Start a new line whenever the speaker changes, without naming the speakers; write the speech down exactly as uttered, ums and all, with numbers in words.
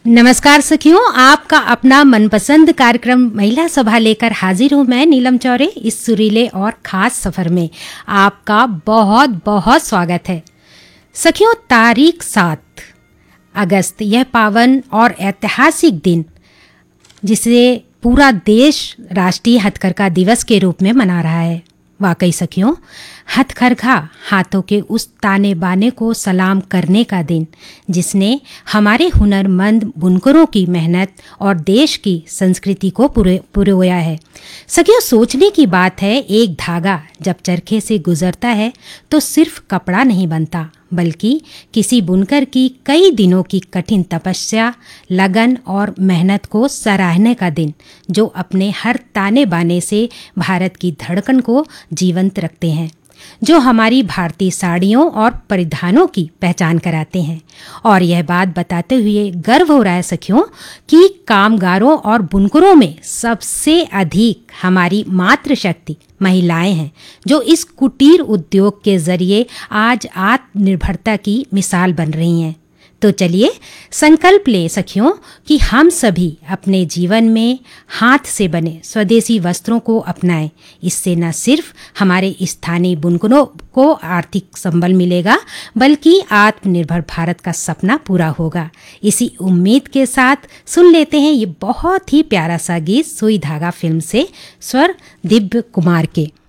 नमस्कार सखियों, आपका अपना मनपसंद कार्यक्रम महिला सभा लेकर हाजिर हूँ मैं नीलम चौरे। इस सुरीले और खास सफर में आपका बहुत बहुत स्वागत है। सखियों, तारीख सात अगस्त, यह पावन और ऐतिहासिक दिन जिसे पूरा देश राष्ट्रीय हथकरघा दिवस के रूप में मना रहा है। वाकई सखियों, हथकरघा हाथों के उस ताने बाने को सलाम करने का दिन जिसने हमारे हुनरमंद बुनकरों की मेहनत और देश की संस्कृति को पुरोया है। सखियों, सोचने की बात है, एक धागा जब चरखे से गुजरता है तो सिर्फ कपड़ा नहीं बनता, बल्कि किसी बुनकर की कई दिनों की कठिन तपस्या, लगन और मेहनत को सराहने का दिन, जो अपने हर ताने बाने से भारत की धड़कन को जीवंत रखते हैं, जो हमारी भारतीय साड़ियों और परिधानों की पहचान कराते हैं। और यह बात बताते हुए गर्व हो रहा है सखियों कि कामगारों और बुनकरों में सबसे अधिक हमारी मातृशक्ति महिलाएं हैं, जो इस कुटीर उद्योग के जरिए आज आत्मनिर्भरता की मिसाल बन रही हैं। तो चलिए संकल्प ले सखियों कि हम सभी अपने जीवन में हाथ से बने स्वदेशी वस्त्रों को अपनाएं। इससे न सिर्फ हमारे स्थानीय बुनकरों को आर्थिक संबल मिलेगा, बल्कि आत्मनिर्भर भारत का सपना पूरा होगा। इसी उम्मीद के साथ सुन लेते हैं ये बहुत ही प्यारा सा गीत सुई धागा फिल्म से, स्वर दिव्य कुमार के।